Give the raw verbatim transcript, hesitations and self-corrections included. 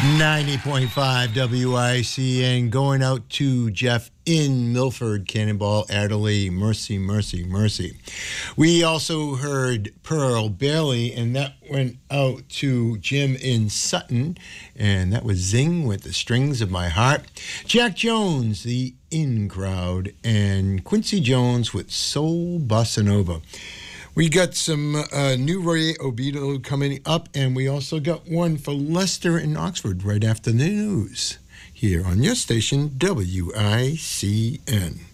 ninety point five W I C N going out to Jeff in Milford, Cannonball, Adderley, Mercy, Mercy, Mercy. We also heard Pearl Bailey, and that went out to Jim in Sutton, and that was Zing with The Strings of My Heart. Jack Jones, The In Crowd, and Quincy Jones with Soul Bossa Nova. We got some uh, new Ray Obito coming up, and we also got one for Leicester and Oxford right after the news here on your station, W I C N.